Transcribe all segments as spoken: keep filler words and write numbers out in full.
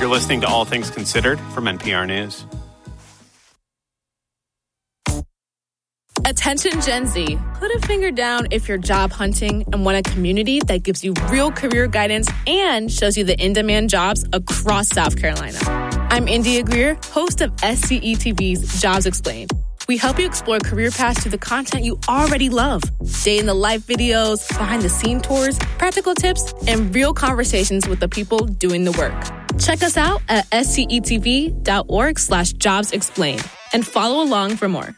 You're listening to All Things Considered from N P R News. Attention Gen Z, put a finger down if you're job hunting and want a community that gives you real career guidance and shows you the in-demand jobs across South Carolina. I'm India Greer, host of S C E T V's Jobs Explained. We help you explore career paths through the content you already love. Day-in-the-life videos, behind-the-scene tours, practical tips, and real conversations with the people doing the work. Check us out at scetv.org slash jobs explained and follow along for more.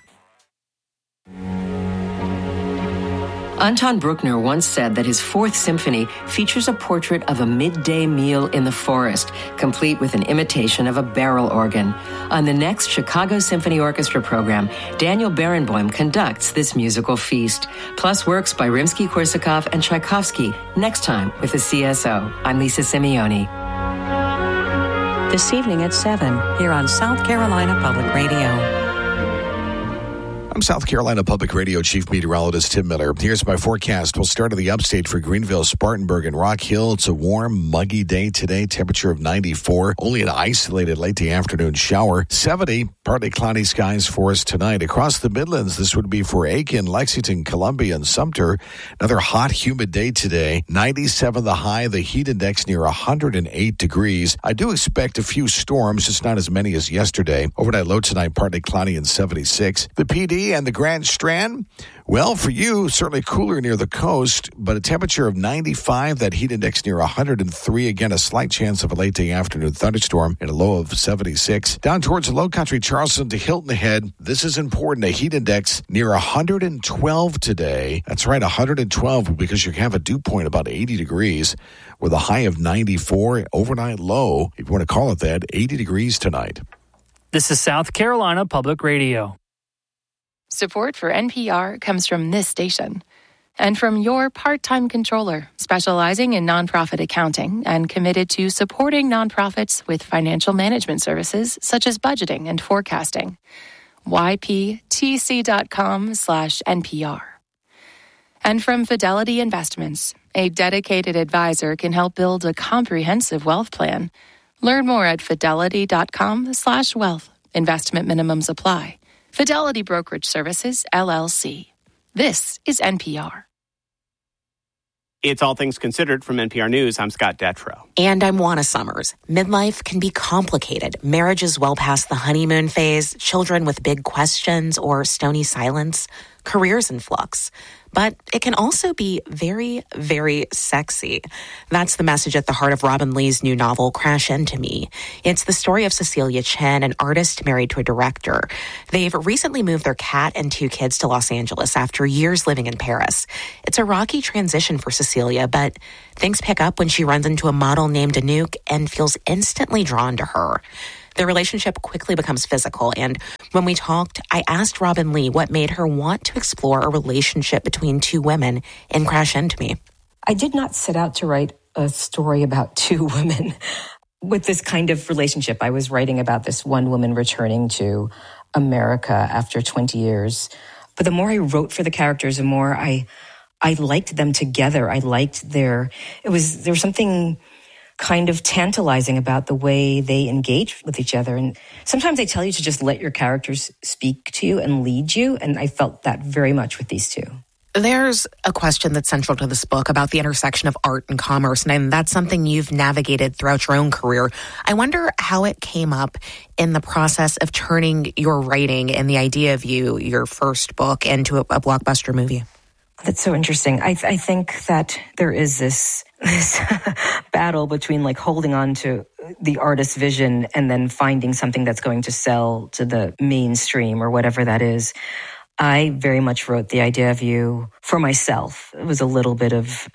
Anton Bruckner once said that his Fourth Symphony features a portrait of a midday meal in the forest, complete with an imitation of a barrel organ. On the next Chicago Symphony Orchestra program, Daniel Barenboim conducts this musical feast, plus works by Rimsky-Korsakov and Tchaikovsky, next time with the C S O. I'm Lisa Simeone. This evening at seven, here on South Carolina Public Radio. I'm South Carolina Public Radio Chief Meteorologist Tim Miller. Here's my forecast. We'll start in the upstate for Greenville, Spartanburg, and Rock Hill. It's a warm, muggy day today. Temperature of ninety-four. Only an isolated late afternoon shower. seventy. Partly cloudy skies for us tonight. Across the Midlands, this would be for Aiken, Lexington, Columbia, and Sumter. Another hot, humid day today. ninety-seven the high. The heat index near one hundred eight degrees. I do expect a few storms, just not as many as yesterday. Overnight low tonight, partly cloudy and seventy-six. The P D and the Grand Strand, well, for you, certainly cooler near the coast, but a temperature of ninety-five, that heat index near one hundred three. Again, a slight chance of a late day afternoon thunderstorm and a low of seventy-six. Down towards the low country, Charleston to Hilton Head. This is important. A heat index near one hundred twelve today. That's right, one hundred twelve, because you have a dew point about eighty degrees with a high of ninety-four. Overnight low, if you want to call it that, eighty degrees tonight. This is South Carolina Public Radio. Support for N P R comes from this station and from your part-time controller, specializing in nonprofit accounting and committed to supporting nonprofits with financial management services such as budgeting and forecasting. Y P T C dot com slash N P R. And from Fidelity Investments, a dedicated advisor can help build a comprehensive wealth plan. Learn more at fidelity dot com slash wealth. Investment minimums apply. Fidelity Brokerage Services, L L C. This is N P R. It's All Things Considered from N P R News. I'm Scott Detrow. And I'm Juana Summers. Midlife can be complicated. Marriage is well past the honeymoon phase, children with big questions or stony silence, careers in flux. But it can also be very, very sexy. That's the message at the heart of Robin Lee's new novel, Crash Into Me. It's the story of Cecilia Chen, an artist married to a director. They've recently moved their cat and two kids to Los Angeles after years living in Paris. It's a rocky transition for Cecilia, but things pick up when she runs into a model named Anouk and feels instantly drawn to her. Their relationship quickly becomes physical, and when we talked, I asked Robin Lee what made her want to explore a relationship between two women in Crash Into Me. I did not set out to write a story about two women with this kind of relationship. I was writing about this one woman returning to America after twenty years. But the more I wrote for the characters, the more I I liked them together. I liked their, it was, there was something kind of tantalizing about the way they engage with each other. And sometimes they tell you to just let your characters speak to you and lead you. And I felt that very much with these two. There's a question that's central to this book about the intersection of art and commerce, and that's something you've navigated throughout your own career. I wonder how it came up in the process of turning your writing and the idea of you, your first book, into a, a blockbuster movie. That's so interesting. I, I think that there is this this battle between like holding on to the artist's vision and then finding something that's going to sell to the mainstream or whatever that is. I very much wrote the idea of you for myself. It was a little bit of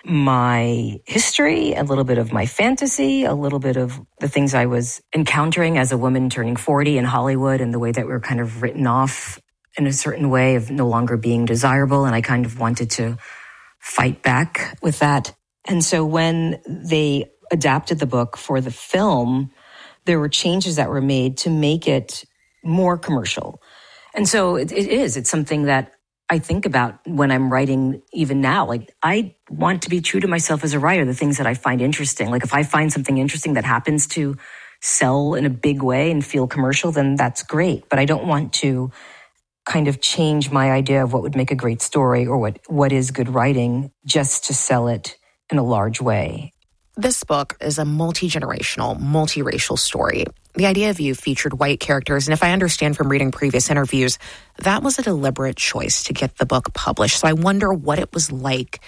my history, a little bit of my fantasy, a little bit of the things I was encountering as a woman turning forty in Hollywood and the way that we were kind of written off in a certain way of no longer being desirable. And I kind of wanted to fight back with that. And so when they adapted the book for the film, there were changes that were made to make it more commercial. And so it, it is, it's something that I think about when I'm writing even now. Like, I want to be true to myself as a writer, the things that I find interesting. Like, if I find something interesting that happens to sell in a big way and feel commercial, then that's great. But I don't want to kind of change my idea of what would make a great story or what, what is good writing just to sell it in a large way. This book is a multi-generational, multiracial story. The idea of you featured white characters, and if I understand from reading previous interviews, that was a deliberate choice to get the book published. So I wonder what it was like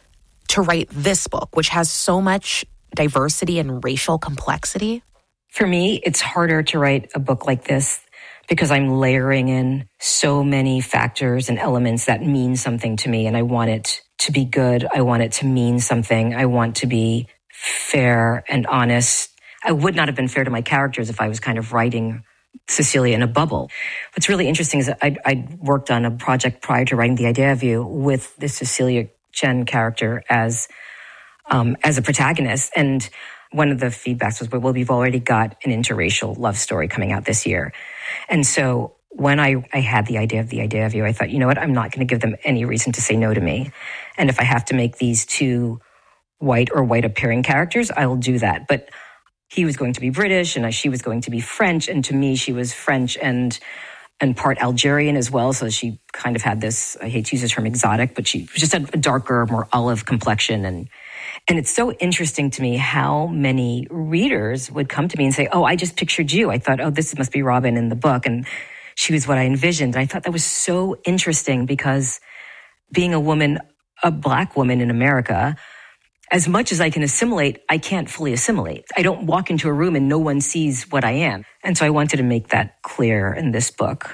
to write this book, which has so much diversity and racial complexity. For me, it's harder to write a book like this because I'm layering in so many factors and elements that mean something to me, and I want it to be good. I want it to mean something. I want to be fair and honest. I would not have been fair to my characters if I was kind of writing Cecilia in a bubble. What's really interesting is that I, I worked on a project prior to writing The Idea of You with the Cecilia Chen character as um, as a protagonist. And one of the feedbacks was, well, we've already got an interracial love story coming out this year. And so when I, I had the idea of The Idea of You, I thought, you know what, I'm not going to give them any reason to say no to me. And if I have to make these two white or white appearing characters, I will do that. But he was going to be British and she was going to be French. And to me, she was French and and part Algerian as well. So she kind of had this, I hate to use the term exotic, but she just had a darker, more olive complexion. And and it's so interesting to me how many readers would come to me and say, oh, I just pictured you. I thought, oh, this must be Robin in the book. And she was what I envisioned. And I thought that was so interesting because being a woman, a Black woman in America, as much as I can assimilate, I can't fully assimilate. I don't walk into a room and no one sees what I am. And so I wanted to make that clear in this book.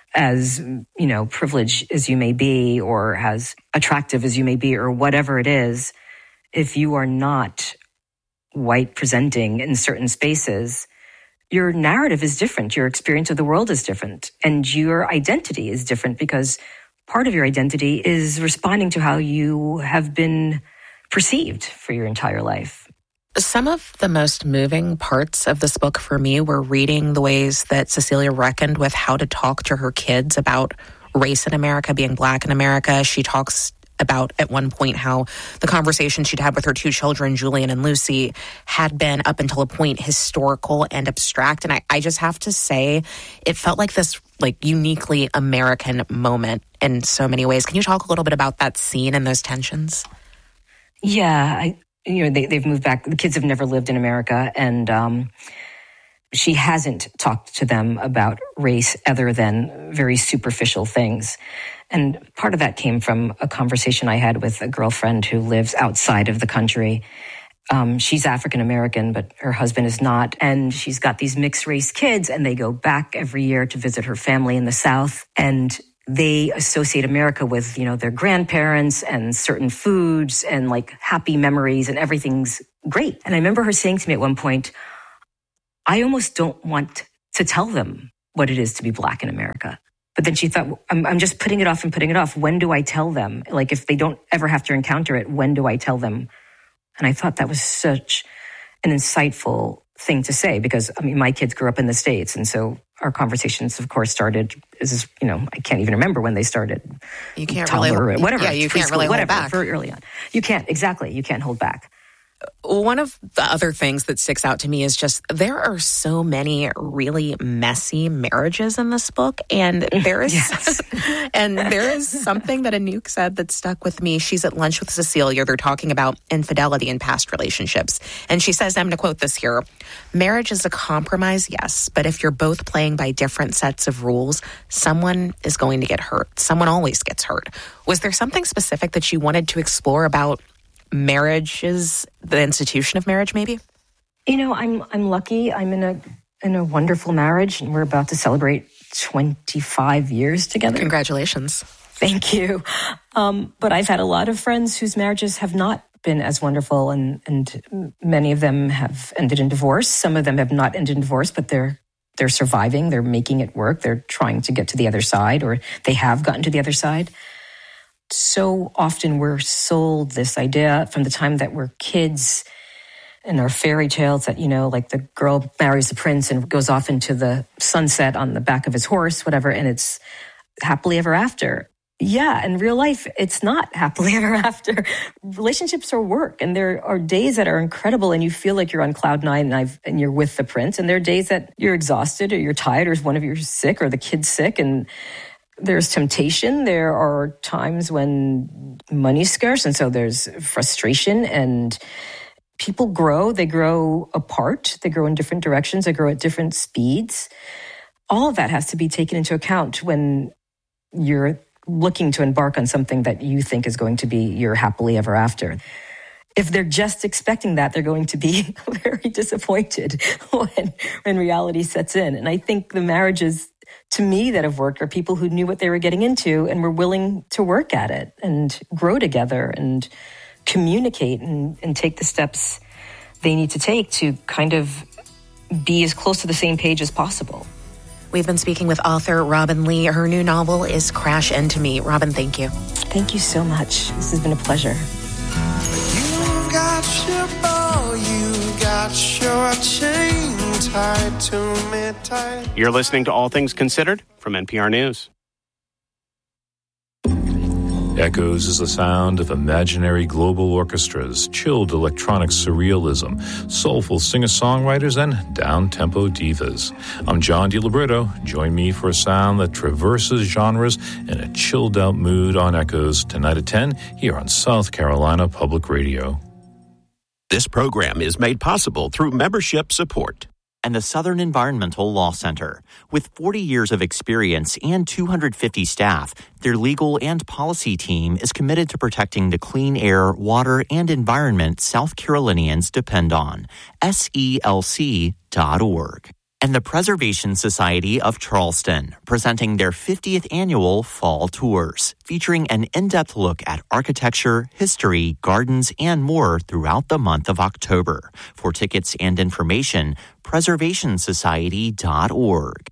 As, you know, privileged as you may be, or as attractive as you may be, or whatever it is, if you are not white presenting in certain spaces, your narrative is different. Your experience of the world is different. And your identity is different because part of your identity is responding to how you have been perceived for your entire life. Some of the most moving parts of this book for me were reading the ways that Cecilia reckoned with how to talk to her kids about race in America, being Black in America. She talks about at one point how the conversation she'd had with her two children, Julian and Lucy, had been up until a point historical and abstract. And I, I just have to say, it felt like this like uniquely American moment in so many ways. Can you talk a little bit about that scene and those tensions? Yeah, I, you know, they, they've moved back. The kids have never lived in America, and um, she hasn't talked to them about race other than very superficial things. And part of that came from a conversation I had with a girlfriend who lives outside of the country. Um, she's African American, but her husband is not. And she's got these mixed race kids, and they go back every year to visit her family in the South. And they associate America with, you know, their grandparents and certain foods and like happy memories and everything's great. And I remember her saying to me at one point, I almost don't want to tell them what it is to be Black in America. But then she thought, I'm, I'm just putting it off and putting it off. When do I tell them? Like, if they don't ever have to encounter it, when do I tell them? And I thought that was such an insightful thing to say because, I mean, my kids grew up in the States. And so our conversations, of course, started, is you know, I can't even remember when they started. You can't really, or whatever. Yeah, you can't really hold whatever, back. Very early on. You can't, exactly. You can't hold back. One of the other things that sticks out to me is just there are so many really messy marriages in this book. And there is yes. and there is something that Anouk said that stuck with me. She's at lunch with Cecilia. They're talking about infidelity in past relationships. And she says, I'm going to quote this here, marriage is a compromise, yes. But if you're both playing by different sets of rules, someone is going to get hurt. Someone always gets hurt. Was there something specific that you wanted to explore about marriage is the institution of marriage, maybe? You know, I'm I'm lucky. I'm in a in a wonderful marriage, and we're about to celebrate twenty-five years together. Congratulations. Thank you. Um, but I've had a lot of friends whose marriages have not been as wonderful, and and many of them have ended in divorce. Some of them have not ended in divorce, but they're they're surviving. They're making it work. They're trying to get to the other side, or they have gotten to the other side. So often we're sold this idea from the time that we're kids in our fairy tales that, you know, like the girl marries the prince and goes off into the sunset on the back of his horse, whatever, and it's happily ever after. Yeah, in real life, it's not happily ever after. Relationships are work, and there are days that are incredible, and you feel like you're on cloud nine, and, I've, and you're with the prince. And there are days that you're exhausted, or you're tired, or one of you's sick, or the kid's sick, and there's temptation. There are times when money's scarce, and so there's frustration, and people grow. They grow apart. They grow in different directions. They grow at different speeds. All of that has to be taken into account when you're looking to embark on something that you think is going to be your happily ever after. If they're just expecting that, they're going to be very disappointed when, when reality sets in. And I think the marriages, to me, that have worked are people who knew what they were getting into and were willing to work at it and grow together and communicate and, and take the steps they need to take to kind of be as close to the same page as possible. We've been speaking with author Robin Lee. Her new novel is Crash Into Me. Robin, thank you. Thank you so much. This has been a pleasure. You got your ball, you got your chain tied to me tight. You're listening to All Things Considered from N P R News. Echoes is the sound of imaginary global orchestras, chilled electronic surrealism, soulful singer-songwriters, and down-tempo divas. I'm John DiLibretto. Join me for a sound that traverses genres in a chilled-out mood on Echoes tonight at ten here on South Carolina Public Radio. This program is made possible through membership support and the Southern Environmental Law Center. With forty years of experience and two hundred fifty staff, their legal and policy team is committed to protecting the clean air, water, and environment South Carolinians depend on. S E L C dot org. And the Preservation Society of Charleston, presenting their fiftieth annual Fall Tours, featuring an in-depth look at architecture, history, gardens, and more throughout the month of October. For tickets and information, preservation society dot org.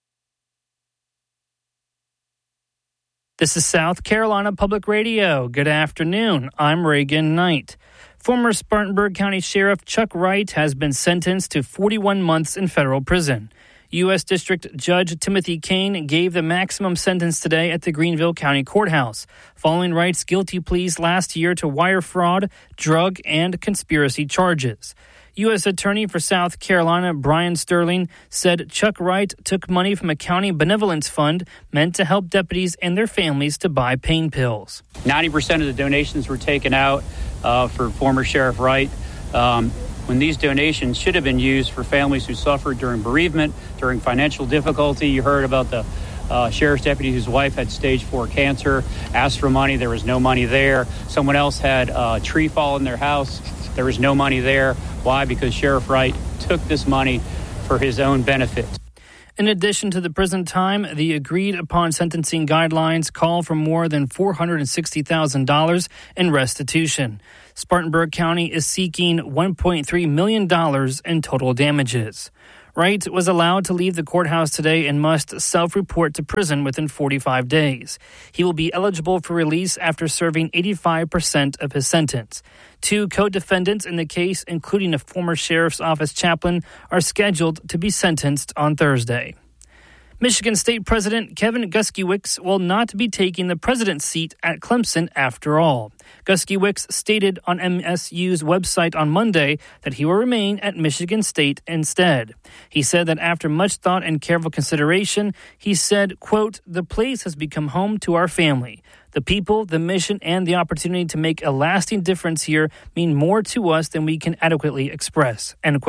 This is South Carolina Public Radio. Good afternoon. I'm Reagan Knight. Former Spartanburg County Sheriff Chuck Wright has been sentenced to forty-one months in federal prison. U S District Judge Timothy Kane gave the maximum sentence today at the Greenville County Courthouse, following Wright's guilty pleas last year to wire fraud, drug, and conspiracy charges. U S Attorney for South Carolina Brian Sterling said Chuck Wright took money from a county benevolence fund meant to help deputies and their families to buy pain pills. ninety percent of the donations were taken out uh, for former Sheriff Wright, um, when these donations should have been used for families who suffered during bereavement, during financial difficulty. You heard about the uh, sheriff's deputy whose wife had stage four cancer, asked for money. There was no money there. Someone else had a tree fall in their house. There was no money there. Why? Because Sheriff Wright took this money for his own benefit. In addition to the prison time, the agreed-upon sentencing guidelines call for more than four hundred sixty thousand dollars in restitution. Spartanburg County is seeking one point three million dollars in total damages. Wright was allowed to leave the courthouse today and must self-report to prison within forty-five days. He will be eligible for release after serving eighty-five percent of his sentence. Two co-defendants in the case, including a former sheriff's office chaplain, are scheduled to be sentenced on Thursday. Michigan State President Kevin Guskiewicz will not be taking the president's seat at Clemson after all. Guskiewicz stated on M S U's website on Monday that he will remain at Michigan State instead. He said that after much thought and careful consideration, he said, quote, "The place has become home to our family. The people, the mission, and the opportunity to make a lasting difference here mean more to us than we can adequately express," end quote.